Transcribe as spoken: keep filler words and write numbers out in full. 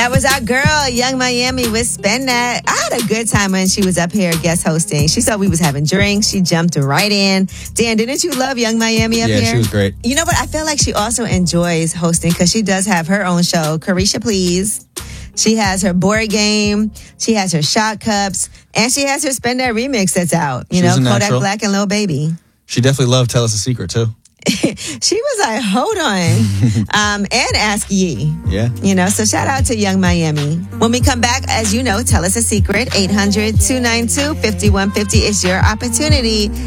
That was our girl, Young Miami with Spend That. I had a good time when she was up here guest hosting. She saw we was having drinks. She jumped right in. Dan, didn't you love Young Miami up yeah, here? Yeah, she was great. You know what? I feel like she also enjoys hosting because she does have her own show, Carisha Please. She has her board game. She has her shot cups. And she has her Spend That remix that's out. You She's know, a Kodak natural. Black and Lil Baby. She definitely loved Tell Us a Secret, too. She was like, hold on. um, and Ask Ye. Yeah. You know, so shout out to Young Miami. When we come back, as you know, Tell Us a Secret. eight hundred, two nine two, five one five zero is your opportunity.